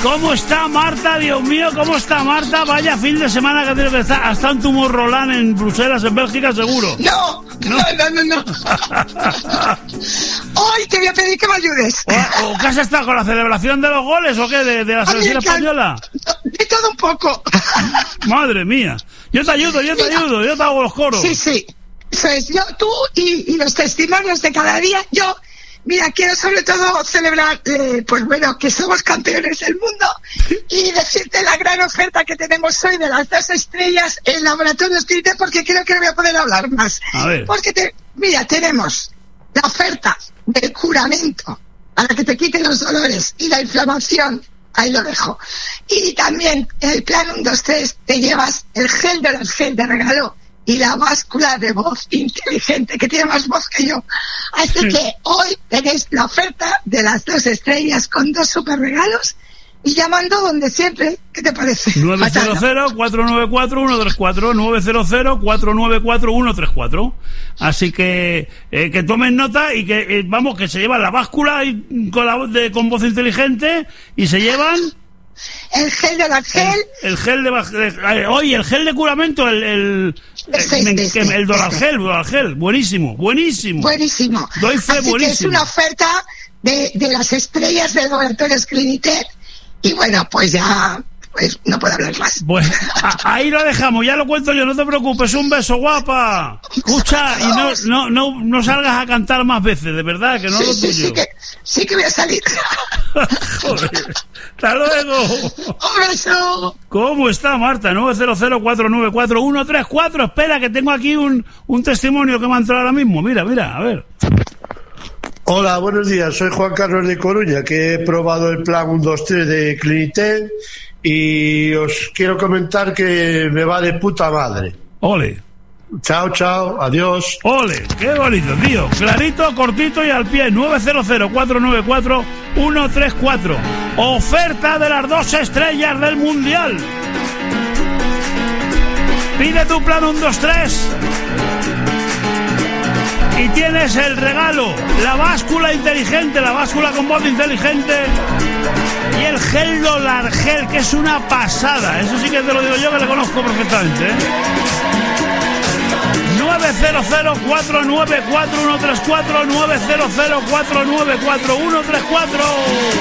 ¿Cómo está Marta? Dios mío, ¿cómo está Marta? Vaya fin de semana que tiene que estar. Hasta en Tomorrowland en Bruselas, en Bélgica, seguro. No. Hoy te voy a pedir que me ayudes. ¿O qué has estado con la celebración de los goles o qué? ¿De la selección española? De todo un poco. Madre mía. Yo te ayudo, yo te hago los coros. Sí. Pues yo, tú y los testimonios de cada día, yo... Mira, quiero sobre todo celebrar, pues bueno, que somos campeones del mundo y decirte la gran oferta que tenemos hoy de las 2 estrellas en Laboratorio Espírita, porque creo que no voy a poder hablar más. A ver. Porque, mira, tenemos la oferta del juramento para que te quiten los dolores y la inflamación, ahí lo dejo. Y también el plan 1, 2, 3, te llevas el gel de regalo y la báscula de voz inteligente, que tiene más voz que yo. Así que hoy tenéis la oferta de las 2 estrellas con 2 super regalos y llamando donde siempre. ¿Qué te parece? 900-494-134, 900-494-134. Así que tomen nota y que, vamos, que se llevan la báscula y con voz inteligente y se llevan... El gel de la gel. El gel de oye, el gel de curamento, el Doralgel, buenísimo. Doy fe, buenísimo. Que es una oferta de las estrellas del Laboratorio Clinitec. Y bueno, pues ya, pues no puedo hablar más. Pues ahí lo dejamos, ya lo cuento yo, no te preocupes, un beso, guapa. Escucha, y no salgas a cantar más veces, de verdad, que no lo tuyo. Sí que voy a salir. Joder. Hasta luego. Un beso. ¿Cómo está Marta? 900-494-134. Espera, que tengo aquí un testimonio que me ha entrado ahora mismo. Mira, a ver. Hola, buenos días. Soy Juan Carlos de Coruña, que he probado el plan 1, 2, 3 de Clinitec y os quiero comentar que me va de puta madre. Ole. Chao, adiós. Ole, qué bonito, tío. Clarito, cortito y al pie. 900-494-134. Oferta de las 2 estrellas del Mundial. Pide tu plan 1, 2, 3 y tienes el regalo, la báscula inteligente, la báscula con voz inteligente y el gel Doralgel, que es una pasada. Eso sí que te lo digo yo, que lo conozco perfectamente, 900-494-134, 900-494-134.